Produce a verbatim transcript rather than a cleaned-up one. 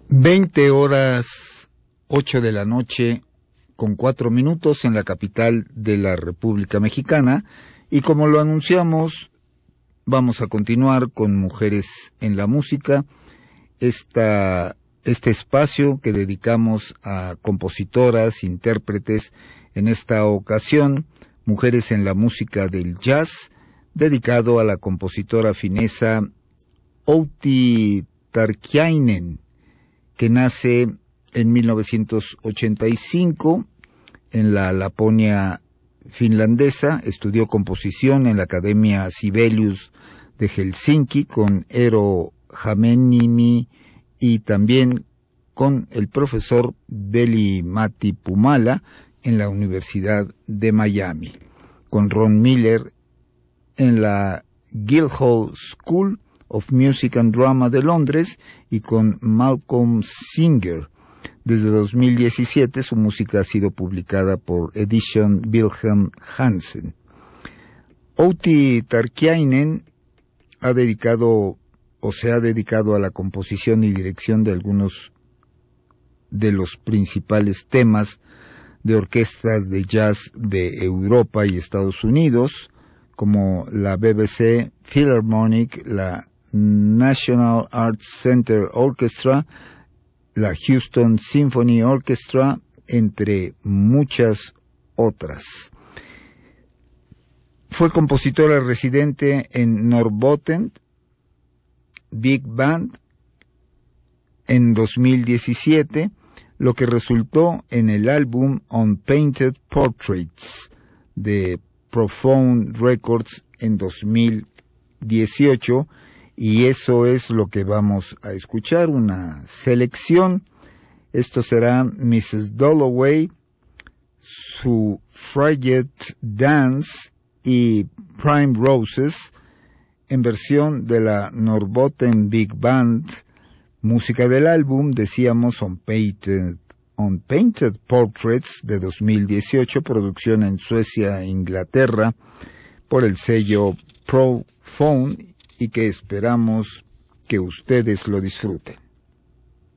veinte horas ocho de la noche con cuatro minutos en la capital de la República Mexicana, y como lo anunciamos, vamos a continuar con Mujeres en la Música, esta, este espacio que dedicamos a compositoras, intérpretes, en esta ocasión, Mujeres en la Música del Jazz, dedicado a la compositora finesa Outi Tarkkiainen, que nace en mil novecientos ochenta y cinco en la Laponia finlandesa. Estudió composición en la Academia Sibelius de Helsinki con Eero Hämeenniemi y también con el profesor Veli-Matti Puumala en la Universidad de Miami, con Ron Miller en la Guildhall School of Music and Drama de Londres y con Malcolm Singer. Desde dos mil diecisiete su música ha sido publicada por Edition Wilhelm Hansen. Outi Tarkkiainen ha dedicado o se ha dedicado a la composición y dirección de algunos de los principales temas de orquestas de jazz de Europa y Estados Unidos, como la B B C Philharmonic, la National Arts Center Orchestra, la Houston Symphony Orchestra, entre muchas otras. Fue compositora residente en Norrbotten Big Band en dos mil diecisiete, lo que resultó en el álbum Unpainted Portraits de Profound Records en dos mil dieciocho, y eso es lo que vamos a escuchar, una selección. Esto será missus Dalloway, su Frigate Dance y Prime Roses, en versión de la Norrbotten Big Band, música del álbum, decíamos, Unpainted, Unpainted Portraits de dos mil dieciocho, producción en Suecia e Inglaterra por el sello Profound, y que esperamos que ustedes lo disfruten.